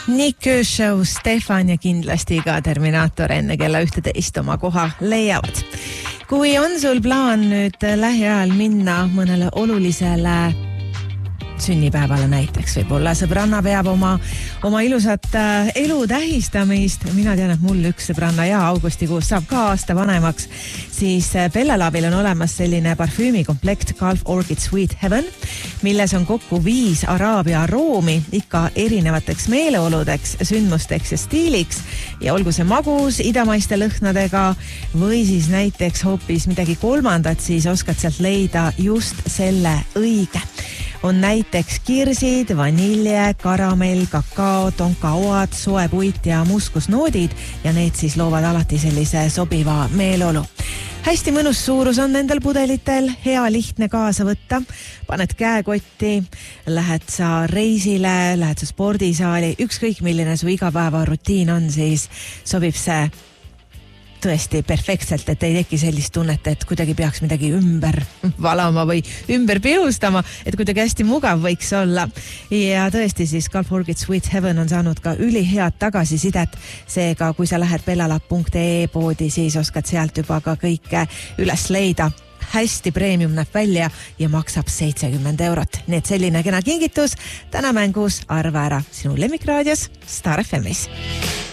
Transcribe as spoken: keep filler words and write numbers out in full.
Nick Kershaw, Stefan ja kindlasti ka Terminaator enne kella ühteteist oma koha leiavad. Kui on sul plaan nüüd lähiajal minna mõnele olulisele sünnipäevale näiteks, võib-olla sõbranna peab oma, oma ilusat äh, elu tähistamist. Mina tean, et mul üks sõbranna ja augustikuus saab ka aasta vanemaks, siis Bella Labil on olemas selline parfüümikomplekt Gulf Orchid Sweet Heaven, milles on kokku viis araabia aroomi ikka erinevateks meeleoludeks, sündmusteks ja stiiliks ja olgu see magus idamaiste lõhnadega või siis näiteks hoopis midagi kolmandat, siis oskad sealt leida just selle õige. On näiteks kirsid, vanilje, karamell, kakao, tonkaoad, soepuit ja muskusnoodid ja need siis loovad alati sellise sobiva meeleolu. Hästi mõnus suurus on nendel pudelitel, hea lihtne kaasa võtta. Paned käekotti, lähed sa reisile, lähed sa spordisaali, ükskõik milline su igapäeva rutiin on, siis sobib see tõesti perfektselt, et ei teki sellist tunnet, et kuidagi peaks midagi ümber valama või ümber pihustama, et kuidagi hästi mugav võiks olla. Ja tõesti siis Gulf Orchid Sweet Heaven on saanud ka ülihead tagasisidet, seega kui sa lähed bellalab punkt ee poodi, siis oskad sealt juba ka kõike üles leida. Hästi premium näeb välja ja maksab seitsekümmend eurot. Nii et selline kena kingitus täna mängus arva ära sinu lemmikraadios Star F M-is.